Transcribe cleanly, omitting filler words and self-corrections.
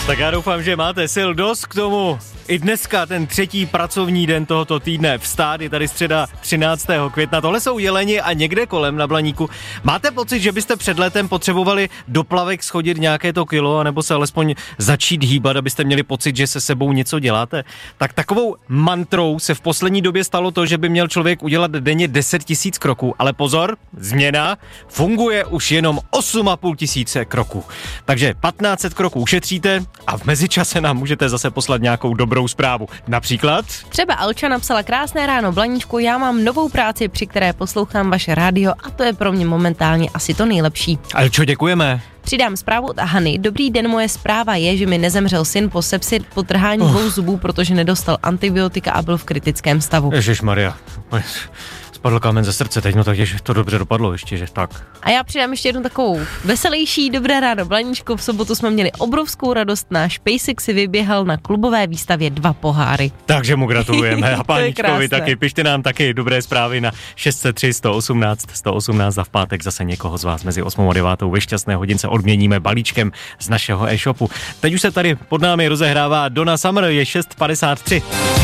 Tak já doufám, že máte sil dost k tomu. I dneska, ten 3. pracovní den tohoto týdne, vstát, je tady středa 13. května. Tohle jsou jeleni a někde kolem na Blaníku. Máte pocit, že byste před letem potřebovali do plavek schodit nějaké to kilo, anebo se alespoň začít hýbat, abyste měli pocit, že se sebou něco děláte? Tak takovou mantrou se v poslední době stalo to, že by měl člověk udělat denně 10 000 kroků. Ale pozor, změna, funguje už jenom 8 500 kroků. Takže 1500 kroků ušetříte a v mezičase nám můžete zase poslat nějakou dobrou zprávu. Například? Třeba Alča napsala: krásné ráno Blaníčku, já mám novou práci, při které poslouchám vaše rádio a to je pro mě momentálně asi to nejlepší. Alčo, děkujeme. Přidám zprávu od Hany. Dobrý den, moje zpráva je, že mi nezemřel syn po sepsi potrhání 2 zubů, protože nedostal antibiotika a byl v kritickém stavu. Ježišmarja. Spadl kámen ze srdce teď, no tak to dobře dopadlo ještě, že tak. A já přidám ještě jednu takovou veselější. Dobré ráno Blaníčku, v sobotu jsme měli obrovskou radost, náš pejsek si vyběhal na klubové výstavě 2 poháry. Takže mu gratulujeme a páničkovi taky, pište nám taky dobré zprávy na 603 118 118 a v pátek zase někoho z vás mezi 8 a 9 ve šťastné hodince odměníme balíčkem z našeho e-shopu. Teď už se tady pod námi rozehrává Donna Summer, je 6:53.